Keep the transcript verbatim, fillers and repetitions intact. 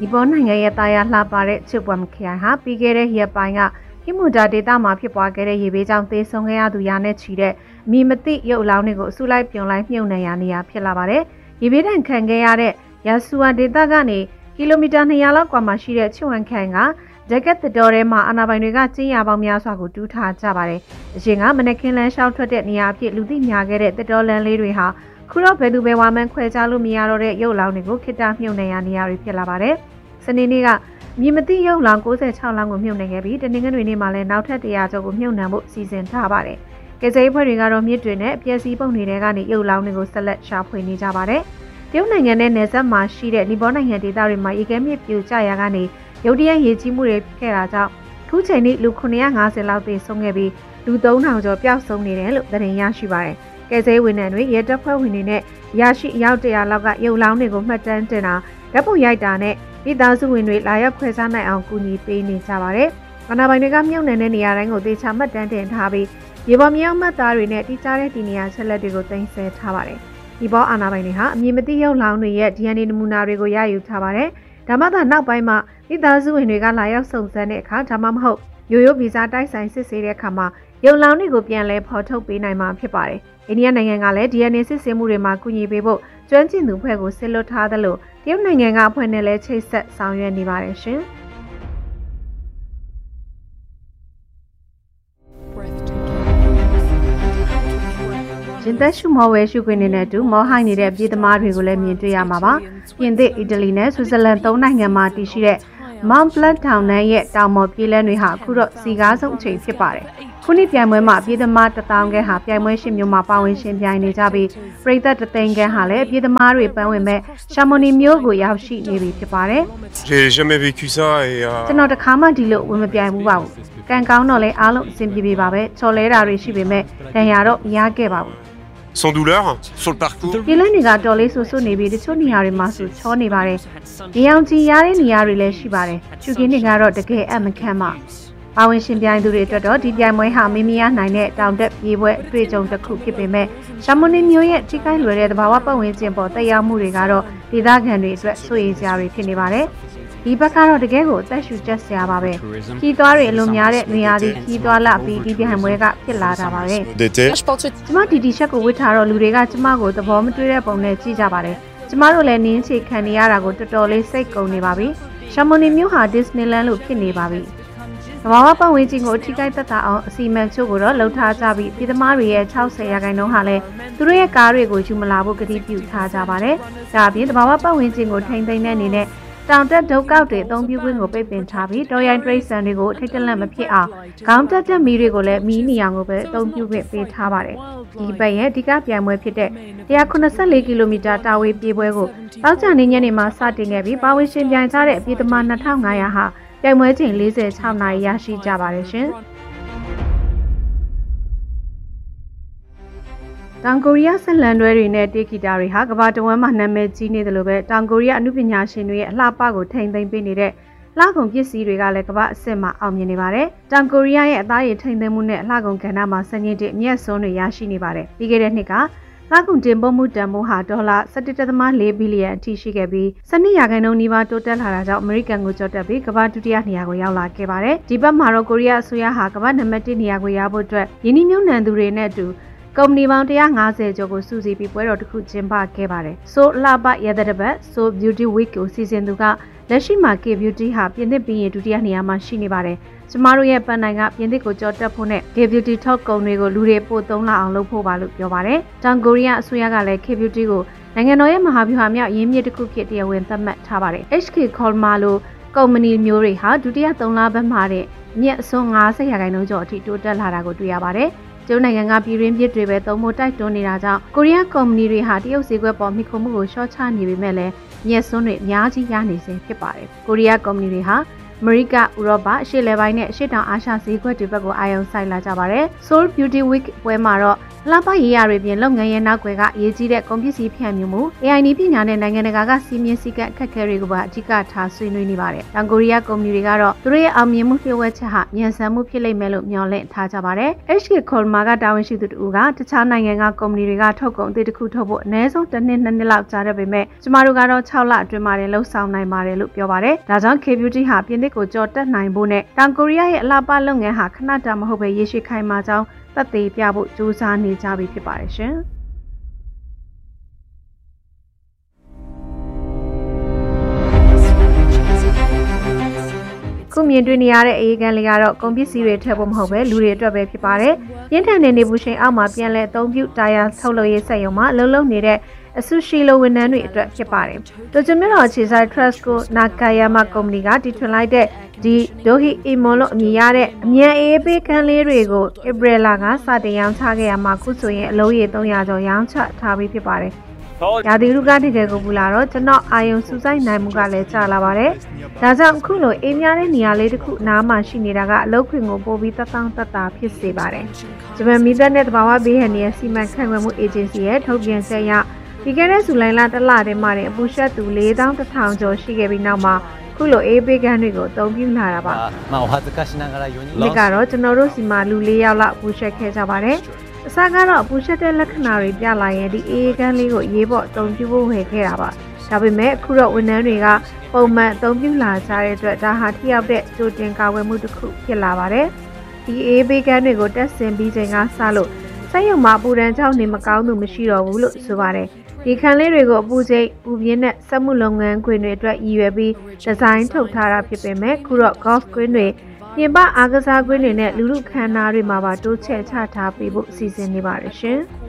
ဒီပေါ်နိုင်ငံရဲ့တာယာလှပတဲ့ချစ်ပွမ်ခရိုင်ဟာပြီးခဲ့တဲ့ရက်ပိုင်းကဟိမူဒါဒေတာမှာဖြစ်ပွားခဲ့တဲ့ရေဘေးကြောင့်သေဆုံးခဲ့ရသူရာနဲ့ချီတဲ့အမည်မသိရုပ်အလောင်းတွေကိုအစုလိုက်ပြုံလိုက်မြုပ်နှံရနေရဖြစ်လာပါတယ်။ရေဘေးဒဏ်ခံခဲ့ရတဲ့ယာဆူဝါဒေတာကနေကီလိုမီတာနှစ်ရာလောက်ကွာမှာရှိတဲ့ချွမ်ခန်ကဂျက်ကက်တတော်ထဲမှာအာနာပိုင်တွေကကျင်းရပေါင်းများစွာကိုတူးထားကြပါတယ်။အရင်ကမနက်ခင်းလန်းလျှောက်ထွက်တဲ့နေရာအဖြစ်လူသိများခဲ့တဲ့တတော်လန်းလေးတွေဟာခုတော့ဘယ်သူပဲဝါမန်းခွဲခြားလို့မရတော့တဲ့ရုပ်လောင်းတွေကိုခိတ္တမြုပ်နှံရနေရတွေဖြစ်လာပါတယ်။စနေနေ့ကမြင်မသိရုပ်လောင်း၉၆လောင်းကိုမြုပ်နှံခဲ့ပြီးတနင်္ဂနွေနေ့မှာလည်းနောက်ထပ်တရာကျော်ကိုမြုပ်နှံဖို့စီစဉ်ထားပါတယ်။ကယ်ဆယ်ရေးဖွဲ့တွေကတော့မြစ်တွေနဲ့အပျက်စီးပုံတွေထဲကနေရုပ်လောင်းတွေကိုဆက်လက်ရှာဖွေနေကြပါတယ်။တရုတ်နိုင်ငံနဲ့နယ်စပ်မှာရှိတဲ့နီပေါနိုင်ငံဒေသတွေမှာရေခဲမြစ်ပြိုကျရာကနေရုတ်တရက်ရေကြီးမှုတွေဖြစ်ခဲ့တာကြောင့်ခုချိန်ထိလူခုနှစ်ရာ၅ဆယ်လောက်သေဆုံးခဲ့ပြီးလူသုံးထောင်ကျော်ပျောက်ဆုံးနေတယ်လို့သတင်းရရှိပါတယ်။ကယ်ဆယ်ရေးဝန်ထမ်းတွေရဲတပ်ဖွဲ့ဝင်တွေနဲ့ရရှိအယောက်တရာလောက်ကရုပ်လောင်းတွေကိုမှတ်တမ်းတင်တာဓာတ်ပုံရိုက်တာနဲ့မိသားစုဝင်တွေလာရောက်ခွဲစားနိုင်အောင်ကူညီပေးနေကြပါတယ်။အာဏာပိုင်တွေကမြုပ်နှံတဲ့နေရာတိုင်းကိုသေချာမှတ်တမ်းတင်ထားပြီးရေပေါ်မြောက်မှတ်သားတွေနဲ့တိကျတဲ့ဒီနေရာချက်လက်တွေကိုတင်ဆက်ထားပါတယ်။ဒီပေါ်အာဏာပိုင်တွေဟာအမည်မသိရုပ်လောင်းတွေရဲ့ ဒီအန်အေ နမူနာတွေကိုရယူထားပါတယ်။ဒါမှသာနောက်ပိုင်းမှာမိသားစုဝင်တွေကလာရောက်စုံစမ်းတဲ့အခါဒါမှမဟုတ်ရိုးရိုးဗီဇာတိုက်ဆိုင်စစ်ဆေးတဲ့အခါမှာရုပ်လောင်းတွေကိုပြန်လဲဖော်ထုတ်ပေးနိုင်မှာဖြစ်ပါတယ်။အိန္ဒိယနိုင်ငံကလည်း ဒီအန်အေ စစ်ဆေးမှုတွေမှာကူညီပေးဖို့ကျွမ်းကျင်သူဖွဲ့ကိုဆက်လွတ်ထားသလိုတရုတ်နိုင်ငံကအဖွဲ့နဲ့လည်းချိတ်ဆက်ဆောင်ရွက်နေပါတယ်ရှင်။ရင်သက်ရှုမောဝဲရှုခွင့်နဲ့အတူမောဟိုင်းနေတဲ့ပြည်သမားတွေကိုလည်းမြင်တွေ့ရမှာပါ။ပြင်သစ်၊အီတလီနဲ့ဆွစ်ဇာလန်သုံးနိုင်ငံမှာတည်ရှိတဲ့ Mont Blanc တောင်တန်းရဲ့တောင်ပေါ်ပြေးလမ်းတွေဟာအခုတော့စီကားဆုံးအချိန်ဖြစ်ပါတယ်။ခုနှစ်ပြိုင်ပွဲမှာပြည်သမားတစ်သောင်းခန့်ဟာပြိုင်ပွဲရှင်မျိုးမှာပါဝင်ရှင်ပြိုင်နေကြပြီးပရိသတ်တစ်သိန်းခန့်ဟာလည်းပြည်သမားတွေပန်းဝင်မဲ့ရှာမိုနီမျိုးကိုရောက်ရှိနေပြီဖြစ်ပါတယ်။ J'ai jamais vécu ça et ကျွန်တော်တခါမှဒီလိုဝင်မပြိုင်ဘူးပါဘူး။ကံကောင်းတော့လဲအားလုံးအဆင်ပြေပြေပါပဲ။ချော်လဲတာတွေရှိပေမဲ့ဒဏ်ရာတော့မရခဲ့ပါဘူး။ sans douleur sur le parcours ဒီလမ်းတွေကတော်လေးဆူဆူနေပြီးတချို့နေရာတွေမှာဆူချောနေပါတယ်။ဒီအောင်ကြီးရတဲ့နေရာတွေလည်းရှိပါတယ်။ချူကင်းတွေကတော့တကယ်အမခံပါ။ပါဝင်ရှင်ပြိုင်သူတွေအတွက်တော့ဒီပြိုင်ပွဲဟာမိမိရနိုင်တဲ့တောင်တက်ပြေးပွဲအတွေ့အကြုံတစ်ခုဖြစ်ပေမဲ့ရှာမိုနီမျိုးရဲ့ထိခိုက်လွယ်တဲ့သဘာဝပတ်ဝန်းကျင်ပေါ်တက်ရောက်မှုတွေကတော့ဒေသခံတွေအတွက်စိုးရိမ်စရာတွေဖြစ်နေပါတယ်။ဒီဘက်ကတော့တကယ်ကိုအသက်ရှူကျက်စရာပါပဲ။ခီးသွားတွေအလွန်များတဲ့နေရာတွေခီးသွားလာပြီးဒီပြိုင်ပွဲကဖြစ်လာတာပါပဲ။ d'été ကျမဒီတီရှပ်ကိုဝတ်ထားတော့လူတွေကကျမကိုသဘောမတွေ့တဲ့ပုံနဲ့ကြည့်ကြပါတယ်။ကျမတို့လည်းနင်းချေခံနေရတာကိုတော်တော်လေးစိတ်ကုန်နေပါပြီ။ရှာမိုနီမျိုးဟာဒစ္စနီလန်းလို့ဖြစ်နေပါပြီ။သဘာဝပတ်ဝန်းကျင်ကိုထိခိုက်သက်သာအောင်အစီအမံချို့ကိုတော့လှုပ်ထားကြပြီးပြည်သမားတွေရဲ့၆၀ရာခိုင်နှုန်းဟာလည်းသူတို့ရဲ့ကားတွေကိုယူမလာဖို့ကတိပြုထားကြပါတယ်။ဒါအပြင်သဘာဝပတ်ဝန်းကျင်ကိုထိန်းသိမ်းတဲ့အနေနဲ့တောင်တက်ဒုတ်ကောက်တွေအသုံးပြုခွင့်ကိုပိတ်ပင်ထားပြီးတော်ရိုင်းတရိတ်ဆန်တွေကိုထိတ်တလန့်မဖြစ်အောင်ခေါင်းတက်တက်မီတွေကိုလည်းမီးနေအောင်ကိုပဲအသုံးပြုခွင့်ပေးထားပါတယ်။ဒီပတ်ရဲ့အဓိကပြိုင်ပွဲဖြစ်တဲ့one hundred eighty-fourကီလိုမီတာတာဝေးပြေးပွဲကိုတောက်ကြနေညနေမှာစတင်ခဲ့ပြီးပါဝင်ရှင်ပြိုင်ကြတဲ့အပြည်သမားtwo thousand five hundredဟာပြိုင်ပွဲချိန်forty-sixနာရီရရှိကြပါတယ်ရှင်။တောင်ကိုရီးယားဆက်လန်တွဲတွေနဲ့တေးဂီတာတွေဟာကမ္ဘာတဝန်းမှာနာမည်ကြီးနေတယ်လို့ပဲတောင်ကိုရီးယားအမှုပညာရှင်တွေရဲ့အလှပကိုထိန်းသိမ်းပေးနေတဲ့လှကုန်ပစ္စည်းတွေကလည်းကမ္ဘာအဆင့်မှာအောင်မြင်နေပါတယ်။တောင်ကိုရီးယားရဲ့အသားရည်ထိန်းသိမ်းမှုနဲ့အလှကုန်ကဏ္ဍမှာစံချိန်တင်အမြတ်စွန်းတွေရရှိနေပါတယ်။ပြီးခဲ့တဲ့နှစ်ကလှကုန်တင်ပို့မှုတန်ဖိုးဟာဒေါ်လာseventeen point fourဘီလီယံအထိရှိခဲ့ပြီးtwelveရာခိုင်နှုန်းနီးပါးတိုးတက်လာတာကြောင့်အမေရိကန်ကိုကျော်တက်ပြီးကမ္ဘာဒုတိယနေရာကိုရောက်လာခဲ့ပါတယ်။ဒီဘက်မှာတော့ကိုရီးယားအစိုးရဟာကမ္ဘာနံပါတ်oneနေရာကိုရဖို့အတွက်ယင်းနှိမ့်ညွှန်းနှံသူတွေနဲ့အတူကုမ္ပဏီပေါင်းone fiftyကျော်ကိုစုစည်းပြီးပွဲတော်တစ်ခုကျင်းပခဲ့ပါတယ်။ So လှပရတဲ့တပတ် So Beauty Week ကိုစီစဉ်သူကလက်ရှိမှာ K Beauty ဟာပြင်သစ်ပြီးရင်ဒုတိယနေရာမှာရှိနေပါတယ်။ကျမတို့ရဲ့ပန်နိုင်ကပြင်သစ်ကိုကြော်တက်ဖို့နဲ့ K Beauty Talk ကုမ္ပဏီကိုလူတွေပို့သုံးလာအောင်လုပ်ဖို့ပါလို့ပြောပါတယ်။တောင်ကိုရီးယားအစိုးရကလည်း K Beauty ကိုနိုင်ငံတော်ရဲ့မဟာဗျူဟာမြောက်ရင်းမြစ်တစ်ခုဖြစ်တရားဝင်သတ်မှတ်ထားပါတယ်။ H K Colma လိုကုမ္ပဏီမျိုးတွေဟာဒုတိယသုံးလပတ်မှာတဲ့မြက်အစွန်းfiftyရာခိုင်နှုန်းကျော်အထိတိုးတက်လာတာကိုတွေ့ရပါတယ်။ကျိုးနိုင်ငံကပြည်ရင်းပြစ်တွေပဲသုံးဖို့တိုက်တွန်းနေတာကြောင့်ကိုရီးယားကုမ္ပဏီတွေဟာတရုတ်ဈေးကွက်ပေါ်မိခိုမှုကိုရှော့ချနေပေမဲ့လည်းမြက်စွန်းတွေအများကြီးရနေစေဖြစ်ပါတယ်။ကိုရီးယားကုမ္ပဏီတွေဟာအမေရိက၊ဥရောပ၊အရှေ့လယ်ပိုင်းနဲ့အရှေ့တောင်အာရှဈေးကွက်တွေဘက်ကိုအာရုံစိုက်လာကြပါတယ်။ Seoul Beauty Week ပွဲမှာတော့လာပရေးရတွေပြင်လုပ်ငန်းရဲ့နောက်ွယ်ကအရေးကြီးတဲ့ကုန်ပစ္စည်းဖြန့်မြူမှု A I နည်းပညာနဲ့နိုင်ငံတကာကစီမင်းစည်းကမ်းအခက်အခဲတွေကိုပါအဓိကထားဆွေးနွေးနေပါတယ်။တောင်ကိုရီးယားကုမ္ပဏီတွေကတော့သူတို့ရဲ့အောင်မြင်မှုလျှို့ဝှက်ချက်ဟာမြန်ဆန်မှုဖြစ်လိမ့်မယ်လို့မျှော်လင့်ထားကြပါတယ်။ H K Kolma ကတာဝန်ရှိသူတို့ကတခြားနိုင်ငံကကုမ္ပဏီတွေကထုတ်ကုန်အသစ်တစ်ခုထုတ်ဖို့အနည်းဆုံးတစ်နှစ်နှစ်နှစ်လောက်ကြာတဲ့ပေမဲ့ကျမတို့ကတော့၆လအတွင်းမှာလှုပ်ဆောင်နိုင်ပါတယ်လို့ပြောပါတယ်။ဒါကြောင့် K-Beauty ဟာပြင်သစ်ကိုကြော်တက်နိုင်ဖို့နဲ့တောင်ကိုရီးယားရဲ့အလားပါလုပ်ငန်းဟာခဏတာမဟုတ်ပဲရေရှည်ခိုင်မာကြောင်းသက်သေပြဖို့ကြိုးစားနေကြပြီဖြစ်ပါတယ်ရှင်။ခုမြင်တွေ့နေရတဲ့အေးကန်လေးကတော့ကုန်ပစ္စည်းတွေထည့်ဖို့မဟုတ်ပဲလူတွေအတွက်ပဲဖြစ်ပါတယ်။ရင်းထန်တဲ့နေပူချိန်အောက်မှာပြန်လဲအသုံးပြုတာယာထုတ်လုပ်ရေးစက်ရုံမှာလုံလုံနေတဲ့အဆူရှီလိုဝန်ထမ်းတွေအတွက်ဖြစ်ပါတယ်။တိုကျိုမြို့တော်ခြေဆိုင် Trustco Nakayama ကုမ္ပဏီကတီထွင်လိုက်တဲ့ဒီ Dohi Imon လို့အမည်ရတဲ့အမြန်အေးပေးခန်းလေးတွေကို April လကစတင်ရောင်းချခဲ့ရမှာခုဆိုရင်အလုံးရေသုံးရာကျော်ရောင်းချထားပြီးဖြစ်ပါတယ်။ရာသီဥတုကတကယ်ကိုပူလာတော့ကျွန်တော်အာယုံစူးစိုက်နိုင်မှုကလည်းကျလာပါတယ်။ဒါကြောင့်အခုလိုအေးများတဲ့နေရာလေးတစ်ခုနားမှာရှိနေတာကအလုပ်ခွင်ကိုပို့ပြီးတသောင်းတတာဖြစ်စေပါတယ်။ဂျပန်မီးသက်နဲ့တဘာဝဘေးဟန်ရဲ့စီမံခန့်ခွဲမှုအေဂျင်စီရဲ့ထုတ်ပြန်ချက်အရဒီကနေ့ဇူလိုင်လတစ်လတည်းမှာတင်အပူရှက်သူလေးသောင်းတစ်ထောင်ကျော်ရှိခဲ့ပြီးနောက်မှာခုလိုအေးပေးကန်းတွေကိုအသုံးပြုလာတာပါ။ဒီကတော့ကျွန်တော်တို့စီမှာလူလေးယောက်လောက်အပူရှက်ခဲ့ကြပါတယ်။အစကတော့အပူရှက်တဲ့လက္ခဏာတွေပြလာရင်ဒီအေးကန်းလေးကိုရေးပေါ်အသုံးပြုဖို့ဝယ်ခဲ့တာပါ။ဒါပေမဲ့အခုတော့ဝန်ထမ်းတွေကပုံမှန်အသုံးပြုလာကြတဲ့အတွက်ဒါဟာထိရောက်တဲ့ကြိုတင်ကာကွယ်မှုတစ်ခုဖြစ်လာပါတယ်။ဒီအေးပေးကန်းတွေကိုတက်ဆင်ပြီးချိန်ကစလို့စက်ရုံမှာပူဒဏ်ကြောင့်နေမကောင်းသူမရှိတော့ဘူးလို့ဆိုပါတယ်။ဒီခံလေးတွေကိုအပူချိန်ပူပြင်းတဲ့စက်မှုလုပ်ငန်းခွင်တွေအတွက်ရည်ရွယ်ပြီးဒီဇိုင်းထုတ်ထားတာဖြစ်ပေမဲ့ခုတော့ golf ကွင်းတွေပြင်ပအားကစားကွင်းတွေနဲ့လူလူခန်းနာတွေမှာပါတိုးချဲ့ချထားပေးဖို့စီစဉ်နေပါတယ်ရှင်။